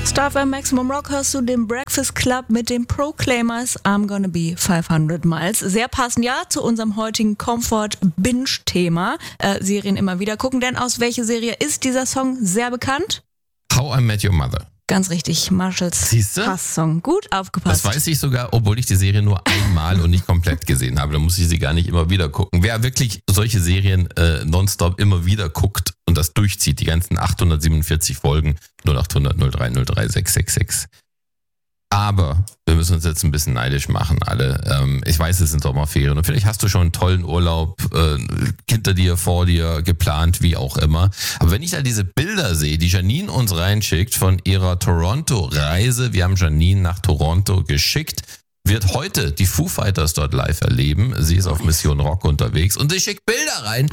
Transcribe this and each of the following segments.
Star FM Maximum Rock hörst du den Breakfast Club mit den Proclaimers I'm Gonna Be 500 Miles. Sehr passend ja zu unserem heutigen Comfort-Binge-Thema. Serien immer wieder gucken, denn aus welcher Serie ist dieser Song sehr bekannt? How I Met Your Mother. Ganz richtig, Marshalls Passsong. Gut aufgepasst. Das weiß ich sogar, obwohl ich die Serie nur einmal und nicht komplett gesehen habe. Da muss ich sie gar nicht immer wieder gucken. Wer wirklich solche Serien nonstop immer wieder guckt und das durchzieht, die ganzen 847 Folgen, 0800 03 03 666. Aber wir müssen uns jetzt ein bisschen neidisch machen, alle. Ich weiß, es sind Sommerferien und vielleicht hast du schon einen tollen Urlaub hinter dir, vor dir geplant, wie auch immer. Aber wenn ich da diese Bilder sehe, die Janine uns reinschickt von ihrer Toronto-Reise, wir haben Janine nach Toronto geschickt, wird heute die Foo Fighters dort live erleben. Sie ist auf Mission Rock unterwegs und sie schickt Bilder rein.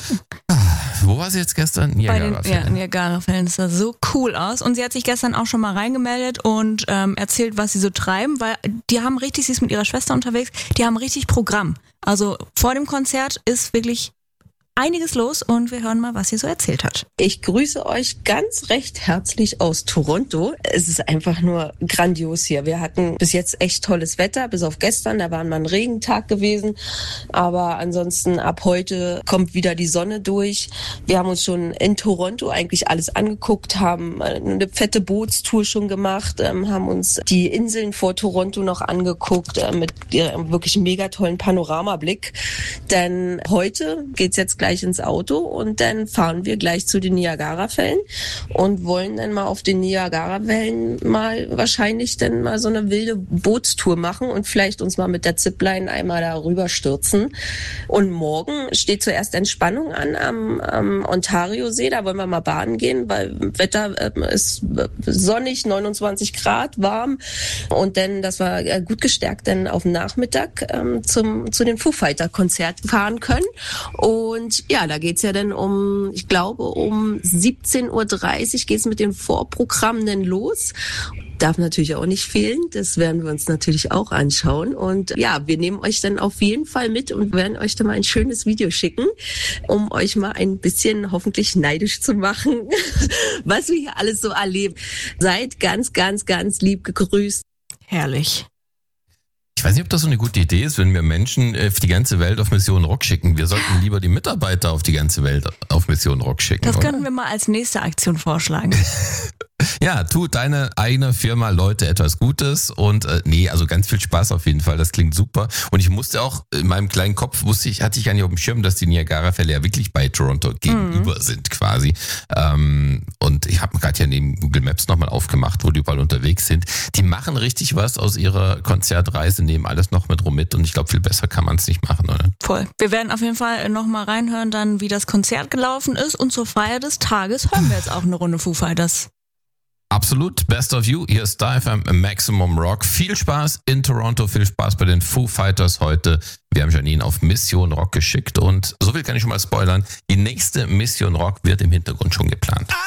Wo war sie jetzt gestern? Niagara-Fällen. Niagara-Fällen, das sah so cool aus. Und sie hat sich gestern auch schon mal reingemeldet und erzählt, was sie so treiben, weil die haben richtig, sie ist mit ihrer Schwester unterwegs, die haben richtig Programm. Also vor dem Konzert ist wirklich einiges los und wir hören mal, was sie so erzählt hat. Ich grüße euch ganz recht herzlich aus Toronto. Es ist einfach nur grandios hier. Wir hatten bis jetzt echt tolles Wetter, bis auf gestern, da war mal ein Regentag gewesen. Aber ansonsten ab heute kommt wieder die Sonne durch. Wir haben uns schon in Toronto eigentlich alles angeguckt, haben eine fette Bootstour schon gemacht, haben uns die Inseln vor Toronto noch angeguckt mit wirklich einem mega tollen Panoramablick. Denn heute geht's jetzt gleich ins Auto und dann fahren wir gleich zu den Niagara-Fällen und wollen dann mal auf den Niagara-Wellen wahrscheinlich dann mal so eine wilde Bootstour machen und vielleicht uns mal mit der Zipline einmal darüber stürzen. Und morgen steht zuerst Entspannung an am Ontario-See, da wollen wir mal baden gehen, weil Wetter ist sonnig, 29 Grad, warm und dann, dass wir gut gestärkt dann auf den Nachmittag zu den Foo Fighter-Konzert fahren können. Und ja, da geht's ja dann um 17.30 Uhr geht's mit den Vorprogrammen dann los. Darf natürlich auch nicht fehlen, das werden wir uns natürlich auch anschauen. Und ja, wir nehmen euch dann auf jeden Fall mit und werden euch dann mal ein schönes Video schicken, um euch mal ein bisschen hoffentlich neidisch zu machen, was wir hier alles so erleben. Seid ganz, ganz, ganz lieb gegrüßt. Herrlich. Ich weiß nicht, ob das so eine gute Idee ist, wenn wir Menschen auf die ganze Welt auf Mission Rock schicken. Wir sollten lieber die Mitarbeiter auf die ganze Welt auf Mission Rock schicken. Das könnten wir mal als nächste Aktion vorschlagen. Ja, tu deine eigene Firma Leute etwas Gutes und also ganz viel Spaß auf jeden Fall, das klingt super. Und ich musste auch, in meinem kleinen Kopf hatte ich gar nicht auf dem Schirm, dass die Niagara-Fälle ja wirklich bei Toronto gegenüber sind quasi. Und ich habe gerade ja neben Google Maps nochmal aufgemacht, wo die überall unterwegs sind. Die machen richtig was aus ihrer Konzertreise, nehmen alles noch mit rum mit und ich glaube, viel besser kann man es nicht machen, oder? Voll. Wir werden auf jeden Fall nochmal reinhören, dann wie das Konzert gelaufen ist und zur Feier des Tages hören wir jetzt auch eine Runde Foo Fighters. Absolut, Best of You, hier ist Star FM Maximum Rock. Viel Spaß in Toronto, viel Spaß bei den Foo Fighters heute. Wir haben Janine auf Mission Rock geschickt und so viel kann ich schon mal spoilern. Die nächste Mission Rock wird im Hintergrund schon geplant.